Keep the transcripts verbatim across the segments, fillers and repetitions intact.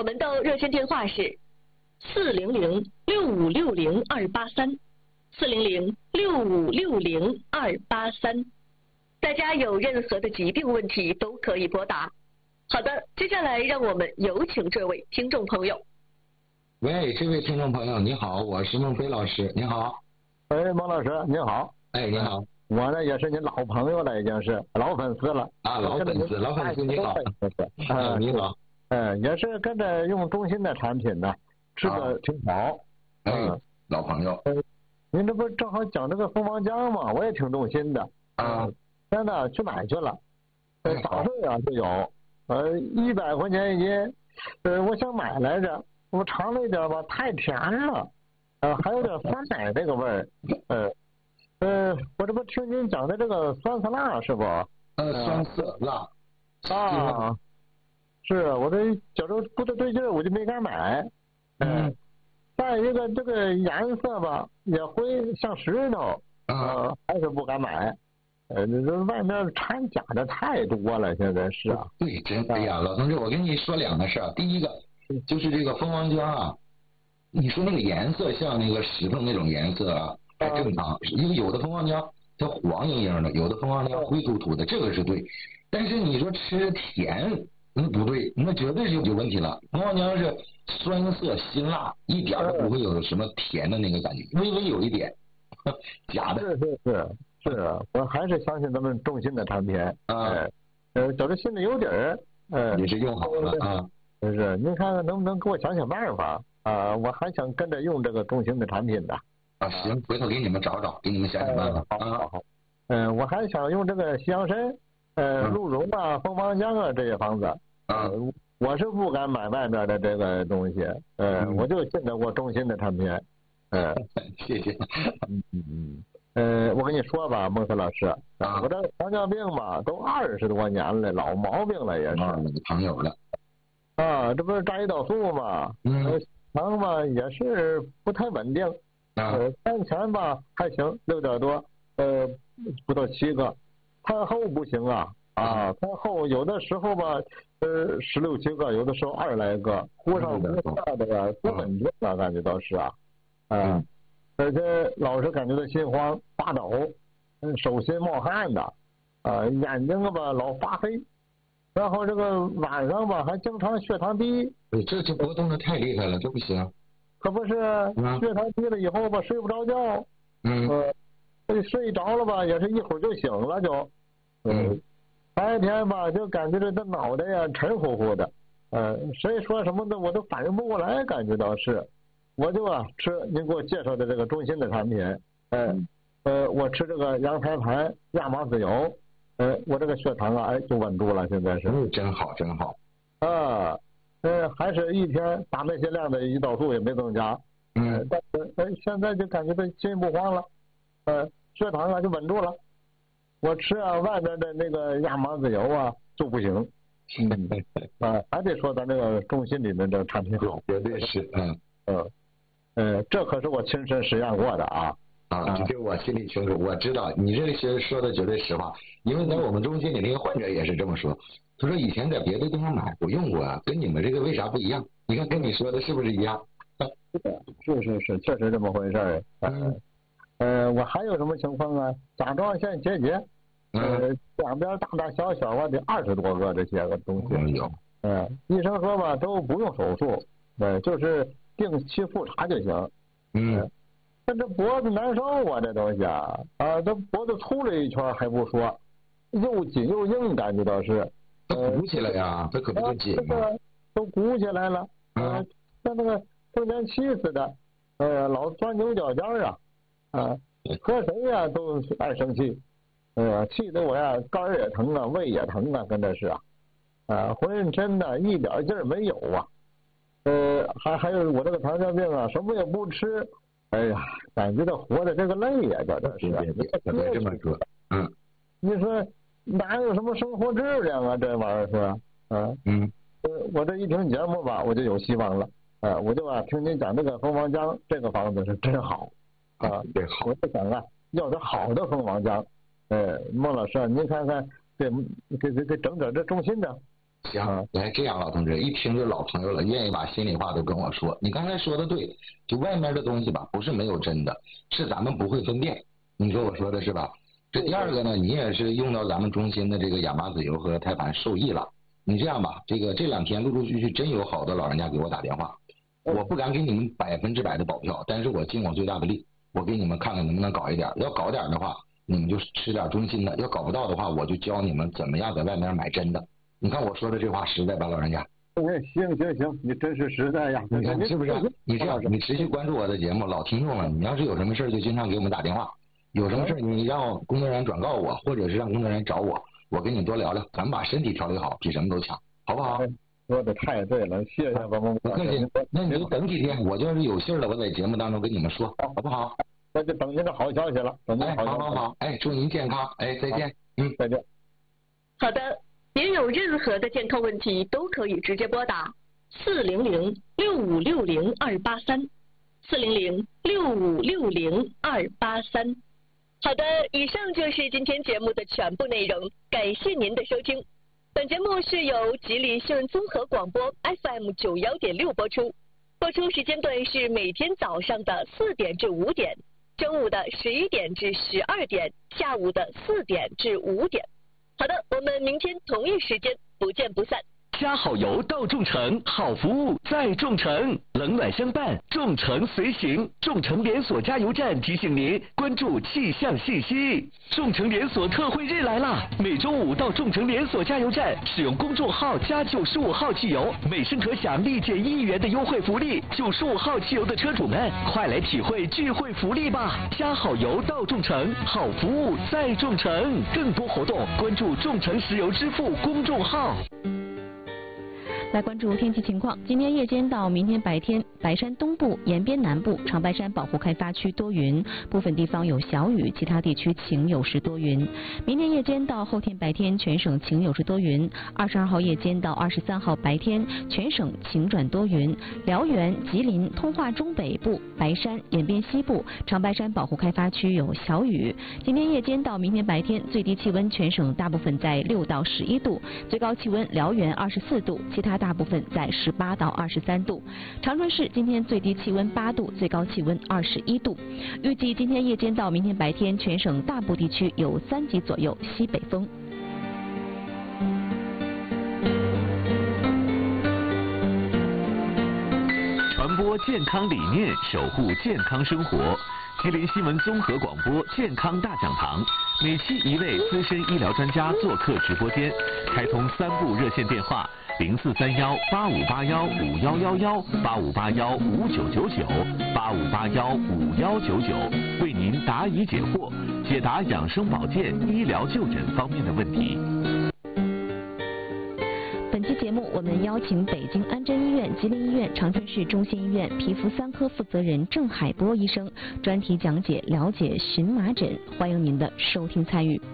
我们的热线电话是四零零六五六零二八三，四零零六五六零二八三。大家有任何的疾病问题都可以拨打。好的，接下来让我们有请这位听众朋友。 喂，这位听众朋友，你好，我是孟飞老师，你好。 喂，孟老师，你好。 哎，你好。 我呢也是您老朋友了，已经是老粉丝了。 啊，老粉丝，老粉丝你好。啊，你好。 嗯，也是跟着用中心的产品呢，吃的挺好。 哎，老朋友。 您这不正好讲这个蜂王浆吗？我也挺动心的。 啊。 现在去买去了。呃，早市啊就有，呃，一百块钱一斤。呃，我想买来着，我尝了一点吧，太甜了，呃，还有点酸奶那个味儿。呃，呃，我这不听您讲的这个酸涩辣是不？ 呃，酸涩辣。 啊。是，我这觉着不太对劲儿，我就没敢买。嗯。再一个，这个颜色吧，也会像石头，呃，还是不敢买。呃，这外面掺假的太多了，现在是啊。 对，真哎呀，老同志，我跟你说两个事儿。第一个就是这个蜂王浆啊，你说那个颜色像那个石头那种颜色啊，还正常。因为有的蜂王浆它黄莹莹的，有的蜂王浆灰突突的，这个是对。但是你说吃甜，那不对，那绝对是有问题了。蜂王浆是酸涩辛辣，一点都不会有什么甜的那个感觉，微微有一点假的。 是是是。是，我还是相信咱们中心的产品。 啊， 呃，觉着心里有底儿。呃， 也是用好了啊。 就是，您看看能不能给我想想办法啊？我还想跟着用这个中心的产品的。 啊，行，回头给你们找找，给你们想想办法。 好好好。嗯，我还想用这个西洋参、呃，鹿茸啊、蜂王浆啊这些方子。 啊。 我是不敢买外面的这个东西，呃，我就信得过中心的产品。呃， 谢谢。 嗯嗯嗯。呃，我跟你说吧，孟森老师，啊，我这糖尿病吧，都二十多年了，老毛病了也是。 啊，糖友了。 啊，这不是扎胰岛素嘛？ 嗯。 糖吧也是不太稳定。 啊。 呃，餐前吧还行，六点多，呃，不到七个，餐后不行啊。啊，餐后有的时候吧，呃，十六七个，有的时候二十来个，忽上忽下的吧，不稳定啊，感觉到是啊。啊。而且老是感觉到心慌、发抖，嗯，手心冒汗的，啊，眼睛啊吧老发黑，然后这个晚上吧还经常血糖低。 哎，这这波动的太厉害了，这不行。 可不是，血糖低了以后吧睡不着觉。 嗯。 呃，睡着了吧也是一会儿就醒了就。 嗯。 白天吧就感觉这这脑袋呀沉乎乎的，呃，谁说什么的我都反应不过来，感觉到是。我就啊吃您给我介绍的这个中心的产品，呃呃，我吃这个羊胎盘、亚麻籽油，呃，我这个血糖啊，哎，就稳住了，现在是。 嗯，真好，真好。 啊，呃，还是一天打那些量的胰岛素也没增加， 嗯， 但是哎，现在就感觉到心不慌了，呃，血糖啊就稳住了。我吃啊外边的那个亚麻籽油啊就不行，嗯，啊，还得说咱这个中心里面这个产品好， 绝对是，嗯嗯。呃，这可是我亲身实验过的啊！ 啊，这我心里清楚，我知道你这些说的绝对实话，因为在我们中心里那个患者也是这么说，他说以前在别的地方买我用过啊，跟你们这个为啥不一样？你看跟你说的是不是一样？ 是是是，确实这么回事儿。 嗯， 呃，我还有什么情况啊？甲状腺结节，呃，两边大大小小啊，得二十多个这些个东西。 有。 嗯，医生说吧，都不用手术，呃，就是定期复查就行。 嗯。 但这脖子难受啊，这东西啊，啊，这脖子粗了一圈还不说，又紧又硬，感觉到是。 它鼓起来呀，它可不就紧吗？ 都鼓起来了， 啊， 像那个更年期似的，呃，老钻牛角尖啊，啊，和谁呀都爱生气，呃，气得我呀肝儿也疼啊，胃也疼啊，跟这是啊，啊，浑身的一点劲儿没有啊，呃，还还有我这个糖尿病啊，什么也不吃，哎呀，感觉到活的这个累呀，叫这是， 怎么这么说？嗯， 你说哪有什么生活质量啊，这玩意儿是吧？啊， 嗯。 呃，我这一听节目吧，我就有希望了，呃，我就啊听您讲这个蜂王浆，这个方子是真好，啊， 对，好， 我就想啊，要点好的蜂王浆，呃，孟老师，您看看，给给给给整点这中心的， 行，来这样，老同志，一听就老朋友了，愿意把心里话都跟我说。你刚才说的对，就外面的东西吧，不是没有真的，是咱们不会分辨。你说我说的是吧？这第二个呢，你也是用到咱们中心的这个亚麻籽油和胎盘受益了。你这样吧，这个这两天陆陆续续真有好多老人家给我打电话，我不敢给你们百分之百的保票，但是我尽我最大的力，我给你们看看能不能搞一点。要搞点的话，你们就吃点中心的；要搞不到的话，我就教你们怎么样在外面买真的。你看我说的这话实在吧，老人家？ 哎，行行行，你真是实在呀！ 你看是不是？你这样，你持续关注我的节目，老听众了。你要是有什么事就经常给我们打电话，有什么事你让工作人员转告我，或者是让工作人员找我，我跟你多聊聊，咱们把身体调理好，比什么都强，好不好？ 说的太对了，谢谢王工。 不客气，那你就等几天，我就是有信了，我在节目当中跟你们说，好不好？ 那就等您的好消息了，等您好消息。 好好好，哎，祝您健康，哎，再见，嗯， 再见。 好的。您有任何的健康问题都可以直接拨打四零零六五六零二八三，四零零六五六零二八三。好的，以上就是今天节目的全部内容，感谢您的收听。本节目是由吉林新闻综合广播 F M 九幺点六播出，播出时间段是每天早上的四点至五点，中午的十一点至十二点，下午的四点至五点。好的，我们明天同一时间不见不散。 加好油到众诚，好服务在众诚，冷暖相伴，众诚随行。众诚连锁加油站提醒您关注气象信息。众诚连锁特惠日来啦！每周五到众诚连锁加油站使用公众号加九十五号汽油，每升可享立减一元的优惠福利。九十五号汽油的车主们，快来体会聚会福利吧！加好油到众诚，好服务在众诚。更多活动关注众诚石油支付公众号。 来关注天气情况，今天夜间到明天白天，白山东部、延边南部、长白山保护开发区多云，部分地方有小雨，其他地区晴有时多云。明天夜间到后天白天，全省晴有时多云。二十二号夜间到二十三号白天，全省晴转多云。辽源、吉林、通化中北部、白山、延边西部、长白山保护开发区有小雨。今天夜间到明天白天，最低气温全省大部分在六到十一度，最高气温辽源二十四度，其他大部分在十八到二十三度。长春市今天最低气温八度，最高气温二十一度。预计今天夜间到明天白天，全省大部地区有三级左右西北风。 传播健康理念，守护健康生活。吉林新闻综合广播健康大讲堂，每期一位资深医疗专家做客直播间，开通三部热线电话：零四三幺八五八幺五幺幺幺、八五八幺五九九九、八五八幺五幺九九，为您答疑解惑，解答养生保健、医疗就诊方面的问题。 本期节目我们邀请北京安贞医院、吉林医院、长春市中心医院皮肤三科负责人郑海波医生专题讲解了解荨麻疹，欢迎您的收听参与。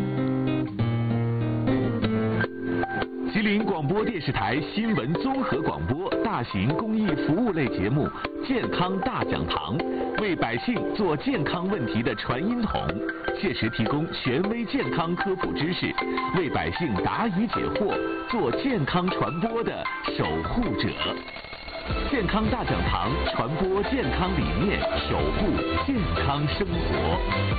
吉林广播电视台新闻综合广播大型公益服务类节目《健康大讲堂》，为百姓做健康问题的传音筒，切实提供权威健康科普知识，为百姓答疑解惑，做健康传播的守护者。健康大讲堂传播健康理念，守护健康生活。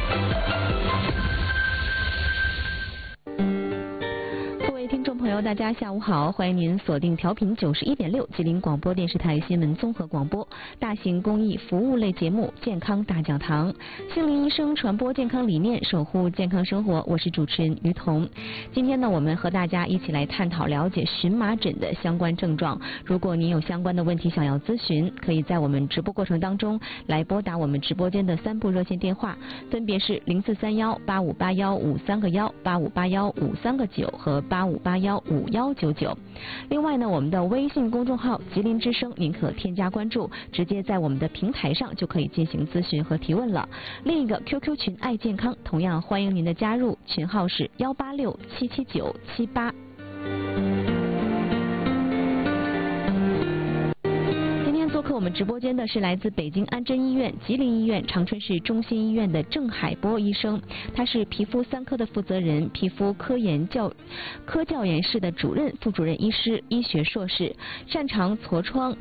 听众朋友，大家下午好，欢迎您锁定调频九十一点六吉林广播电视台新闻综合广播大型公益服务类节目《健康大讲堂》，心灵医生传播健康理念，守护健康生活。我是主持人于彤。今天呢，我们和大家一起来探讨了解荨麻疹的相关症状。如果您有相关的问题想要咨询，可以在我们直播过程当中来拨打我们直播间的三部热线电话，分别是零四三幺八五八幺五三个幺、八五八幺五三个九和八五八幺五幺九九。另外呢，我们的微信公众号吉林之声，您可添加关注，直接在我们的平台上就可以进行咨询和提问了。另一个 Q Q 群爱健康，同样欢迎您的加入，群号是幺八六七七九七八。做客我们们直播间的是来自北京安贞医院、吉林医院、长春市中心医院的郑海波医生，他是皮肤三科的负责人，皮肤科研教科教研室的主任、副主任医师，医学硕士，擅长痤疮、